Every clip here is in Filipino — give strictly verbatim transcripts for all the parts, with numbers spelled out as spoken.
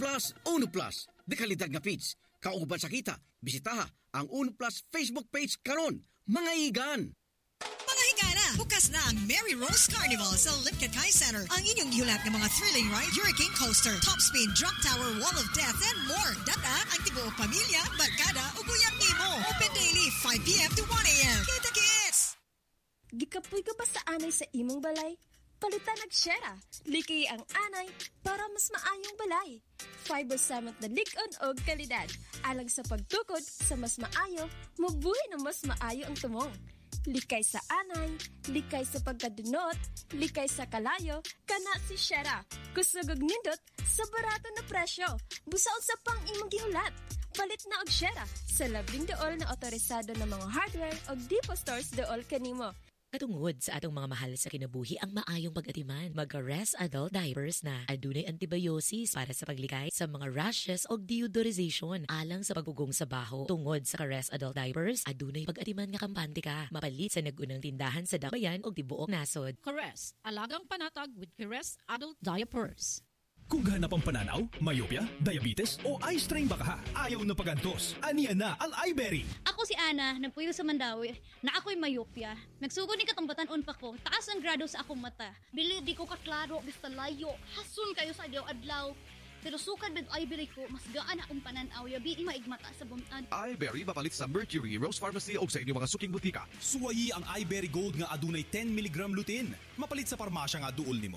Plus, Uno Plus. Di kalidad nga page. Kauban sa kita, bisitaha ang Uno Plus Facebook page karon. Mga igan! Mga higala, bukas na ang Mary Rose Carnival sa Lipkakay Center. Ang inyong gihulat ng mga thrilling ride, hurricane coaster, top speed, drop tower, wall of death, and more. Data ang tibuok pamilya, barkada, uguyang nimo. Open daily, five p.m. to one a.m. Kita-kits! Gikapoy ka ba sa anay sa imong balay? Palitan nag-share. Liki ang anay para mas maayong balay. Fiber Summit na likon o kalidad. Alang sa pagtukod sa mas maayo, mabuhay na mas maayo ang tumong. Likay sa anay, likay sa pagkadunot, likay sa kalayo, kana si Shera. Kusugog nindot sa barato na presyo. Busaon sa pang imong gihulat. Palit na og Shera sa labing dool na otorisado ng mga hardware o Depo Stores dool kanimo. Katungod sa atong mga mahal sa kinabuhi ang maayong pag-atiman. Mag-Caress Adult Diapers na. Adunay antibiosis para sa paglikay sa mga rashes o deodorization alang sa pagugong sa baho. Tungod sa Caress Adult Diapers, adunay pag-atiman nga kampante ka. Mapalit sa nag-unang tindahan sa Damayan o tibuok nasod. Caress, alagang panatag with Caress Adult Diapers. Kung ganap ang pananaw, myopia, diabetes o eye strain baka ha, ayaw na pagantos. Anian na ang iBerry. Ako si Ana, nagpuyo sa Mandawi, na ako'y myopia. Nagsugod ni katong batan-on pa ko, taas ang grado sa akong mata. Bili di ko kaklaro, basta layo, hasun kayo sa adlaw-adlaw. Pero sukad med iBerry ko, mas gaan akong pananaw, yabi maigmata sa buntad. iBerry mapalit sa Mercury, Rose Pharmacy o sa inyong mga suking butika. Suwayi ang iBerry Gold nga adunay ten milligram lutein. Mapalit sa parmasya nga duol nimo.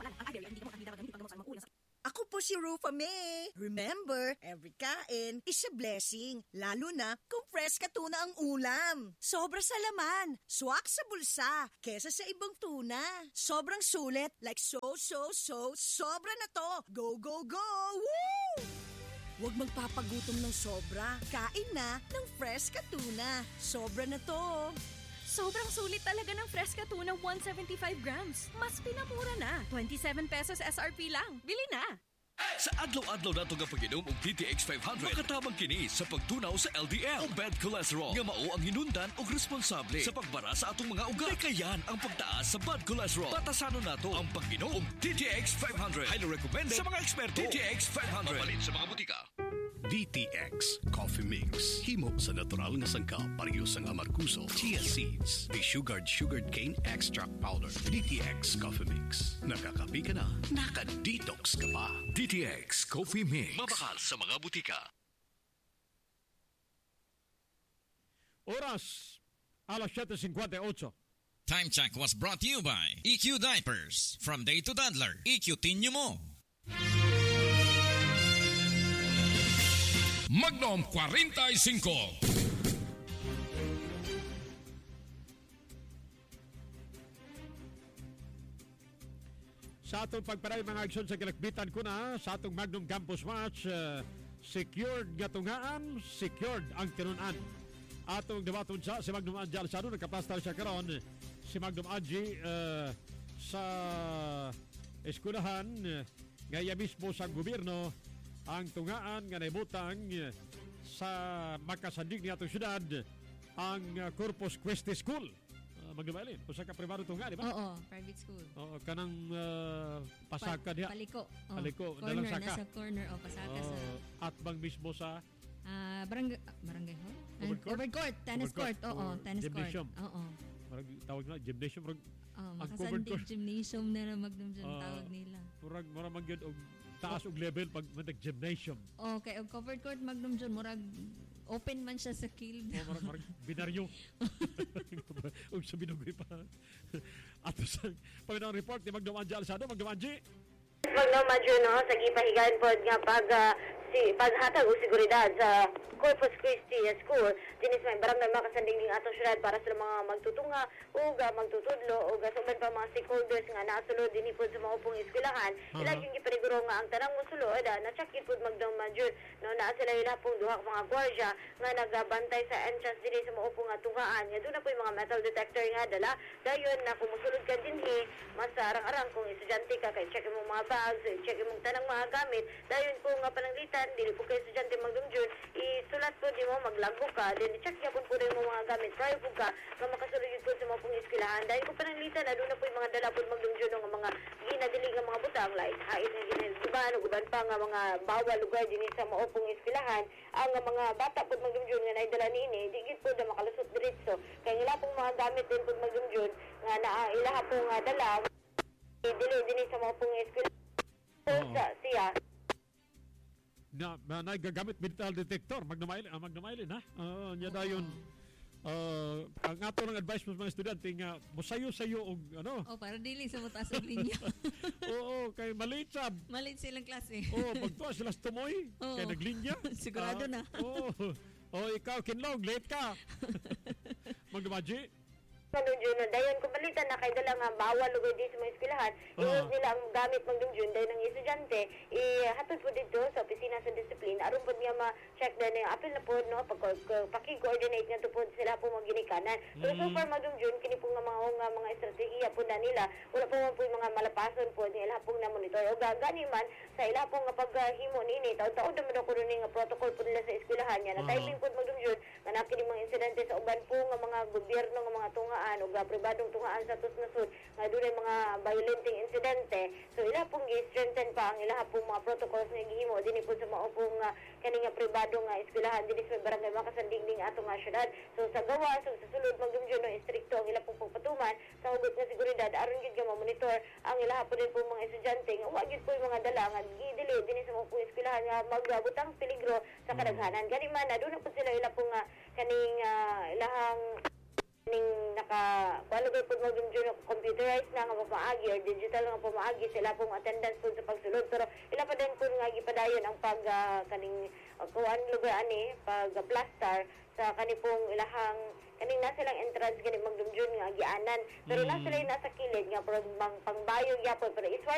Ako po si Rufa May. Remember, every kain is a blessing. Lalo na kung fresh ka tuna ang ulam. Sobra sa laman, swak sa bulsa, kesa sa ibang tuna. Sobrang sulit, like so, so, so, sobra na to. Go, go, go! Woo! Huwag magpapagutom ng sobra. Kain na ng fresh ka tuna. Sobra na to. Sobrang sulit talaga ng Fresca Tuna one seventy-five grams. Mas pinamura na. twenty-seven pesos S R P lang. Bili na! Sa adlaw-adlaw nato nga pag-inom og D T X five hundred, makatabang kini sa pagtunaw sa L D L o bad cholesterol nga mao ang hinundan og responsable sa pagbara sa atong mga ugat. Kayan ang pagtaas sa bad cholesterol. Batasanon nato ang pag-inom og D T X five hundred. Highly recommended sa mga eksperto. D T X five hundred. Mapalit sa mga butika. D T X Coffee Mix. Himo sa natural nga sangkap pareho sang amarkuso, chia seeds, desugared sugared cane extract powder. D T X Coffee Mix. Nakakapi ka na, naka-detox ka pa. D T X Coffee Mix. Mabakal sa mga butika. Oras, alas siyete cincuenta-ocho. Time check was brought to you by E Q Diapers. From day to toddler, E Q Tinyo mo. Magnum forty-five. Sa atong pagparay mga aksyon sa kilakbitan ko na sa atong Magnum Campus Match, uh, secured nga tungaan, secured ang tinunan. Atong debaton sa si Magnum Angie Alsano, nagkapastar siya karon. Si Magnum Angie uh, sa eskulahan uh, ngaya mismo sa gobyerno ang tungaan nga naibutang sa makasandig ni atong syudad ang uh, Corpus Christi School. Uh, Magdumailin, usa ka pribado tunga, di ba? Oo, private school. Oo, kanang uh, pasaka pa- diha. Paliko. Oh, Paliko, corner, dalang saka. nasa corner o pasaka oh, sa... At bang mismo sa... Uh, barangay, barangay hall? Covered court? Covered court, tennis court. court. Oo, tennis gymnasium. court. Oo. Marag tawag na, gymnasium. Marag, oh, ang covered court. Gymnasium na na Magnum dyan uh, tawag nila. Murag, murag magyod og taas og level pag nag-gymnasium. Okay, og covered court Magnum dyan, murag open man siya sa kill. Oh, marag, marag binaryo. Og sa binugoy pa. At sa Panginoon report ni Magnum Angie Alsado, Magnum Angie. Magnum Angie, no, sa gipahigayan po nga pag uh, si paghatag o seguridad sa Corpus Christi School dinis may barangay makasanding ning atong syudad para sa mga magtutunga ug uh, magtutudlo ug uh, suban pa mga stakeholders nga nasulod dinhi pod sa maupong eskwelahan. Uh-huh. Ila yung gipaniguro nga ang tanang mosulod uh, na check in pod Magnum Angie, no, naa sila ila pong duha ka mga gwardiya nga nagabantay sa entrance dinhi sa maupong nga tungaan. Nga doon na po yung mga metal detector nga dala dayon na kung mosulod ka dinhi mas arang-arang kung estudyante ka kay check mo mga bags, check mo tanang mga gamit dayon po nga pananglitan eskwelahan, dili po kayo estudyante magdumdyon, isulat po di mo maglago ka, then i-check yapon po rin mo mga gamit prior po ka nga makasulod yun po sa mga pong eskwelahan. Dahil ko pananglitan na doon na po yung mga dala po magdumdyon ng mga ginadili nga mga butang, like hait nga ginadiliban, uban pa nga mga bawal lugar din sa maupong eskwelahan, ang mga bata po magdumdyon nga naidala niini, digit po na makalusot diretso. Kaya ila pong mga gamit din po magdumdyon nga na ilaha po nga dala, dili din sa maupong eskwelahan. So, sa siya, na, na nagagamit metal detector magdamailin ah, magdamailin ha uh, nya dayon uh, ang ato ng advice mo sa mga estudyante nga mosayo-sayo og ano oh para dili sa mataas og linya. Oo, kay maliit sab maliit silang klase. oh pagtuwa sila sa tumoy oh. Kay naglinya sigurado uh, na oh oh ikaw kinlog late ka magdamaji magdumdyon na dayon kung balitan na kay dala nga bawal lugar di sa mga eskwelahan, uh-huh. nila ang gamit magdumdyon dayon ng estudyante ihatod po dito sa opisina sa disiplina aron po niya ma-check din yung apil na po no pag paki-coordinate nga to po sila po maginikanan. So mm-hmm. so far magdumdyon kini po nga mga nga mga estratehiya po na nila wala po man po yung mga malapason po niya ila pong na monitor o gani man sa ila po nga paghimo niini taud-taud naman ako rin nga protocol po nila sa eskwelahan niya na timing po magdumdyon nga nakini mga insidente sa uban po nga mga gobyerno nga mga tunga o ga pribadong tungaan sa tusnasud nga dunay mga violenting insidente so ila pong gi-strengthen pa ang ila pong mga protocols nga gihimo dinhi po sa mao pong uh, kani nga pribado nga eskwelahan dinhi sa barangay makasandingding ato nga syudad so sa gawa so sa sulod magdumdyon no istrikto ang ila pong pagpatuman sa hugot nga seguridad aron gid nga ma-monitor ang ila po din pong mga estudyante nga wa gid po yung mga dala nga gidili dinhi sa mao pong eskwelahan nga magbutang peligro sa kadaghanan gani man na doon na po sila ila pong uh, kaning uh, ilahang ning naka qualify po magdumdyon ng computerized na nga pamaagi or digital nga pamaagi sila pong attendance po sa pagsulod pero ila pa din po nga gipadayon ang pag uh, kaning uh, kuan lugar ani pag uh, plaster sa kani pong ilahang kaning nasa lang entrance gani magdumdyon nga agianan pero mm. nasa lang nasa kilid nga pero pang pangbayog yapon pero iswar